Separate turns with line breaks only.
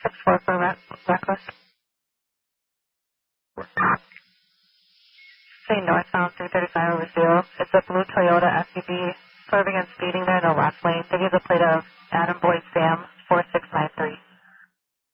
6-4 for reckless. Say northbound 335 over 0. It's a blue Toyota SUV. Swerving and speeding there in the left lane. They give the plate of Adam Boyd Sam 4693.